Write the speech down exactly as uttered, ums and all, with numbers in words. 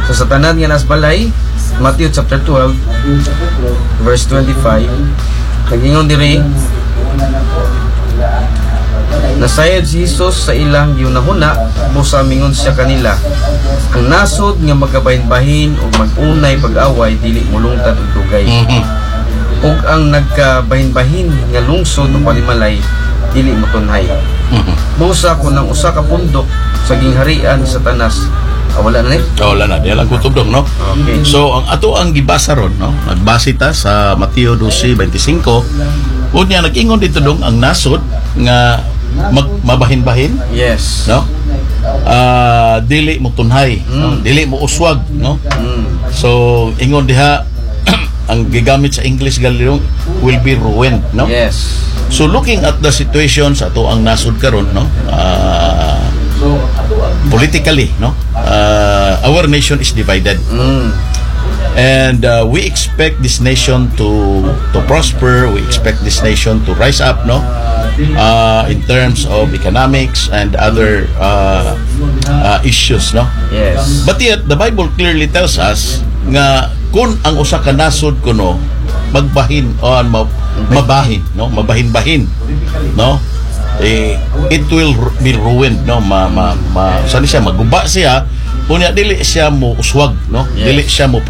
So sa tanan nga nas balay, Matthew chapter twelve verse twenty-five, nagingon diri, nasayad si Jesus sa ilang giunahuna, busa mingon siya kanila, ang nasod nga magabahin-bahin o mag-unay pag-away dili mulungtad og dugay. Mhm. Ug ang nagkabahin-bahin nga lungsod o palimalay dili motunhay. Mhm. Busa ko ng usa ka pundok sa gingharian sa tanas. Ah, wala na ni? Oh, wala na. Di lang kutob dong, no? Okay. So, ang ato ang gibasa ron, no? Nagbase ta sa Mateo twelve twenty-five. Unya, nag-ingon dito dong ang nasod nga mag- mabahin-bahin, Yes. no? Ah, dili mo tunhay, no? Mm. Dili mo uswag, no? Mm. So, ingon diha ang gigamit sa English galilong will be ruined, no? Yes. So, looking at the situation sa ato ang nasod karon, no? Ah, politically, no? Uh, our nation is divided. Mm. And uh, we expect this nation to to prosper. We expect this nation to rise up, no? Uh, in terms of economics and other uh, uh, issues, no? Yes. But yet the Bible clearly tells us nga kung ang usa ka nasod kuno magbahin o ma, mabahin, no? Mabahin-bahin, no? Eh, it will ru- be ruined, no? Ma, ma, ma, saan siya maguba siya, unya dili siya mo uswag, no? Yes. Dili siya mo